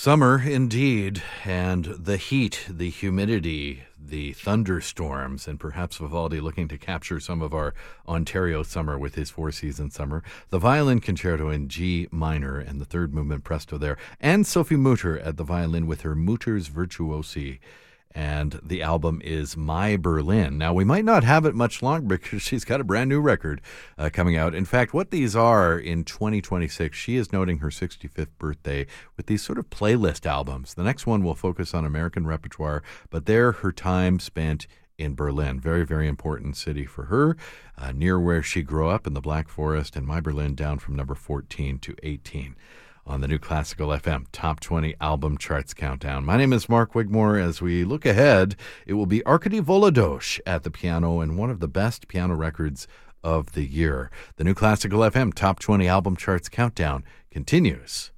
Summer, indeed, and the heat, the humidity, the thunderstorms, and perhaps Vivaldi looking to capture some of our Ontario summer with his four-season summer. The violin concerto in G minor and the third movement presto there, and Sophie Mutter at the violin with her Mutter's Virtuosi. And the album is My Berlin. Now, we might not have it much longer because she's got a brand new record coming out. In fact, what these are in 2026, she is noting her 65th birthday with these sort of playlist albums. The next one will focus on American repertoire, but they're her time spent in Berlin. Very, very important city for her, near where she grew up in the Black Forest, and My Berlin down from number 14 to 18. On the New Classical FM Top 20 Album Charts Countdown. My name is Mark Wigmore. As we look ahead, it will be Arkady Volodosh at the piano and one of the best piano records of the year. The New Classical FM Top 20 Album Charts Countdown continues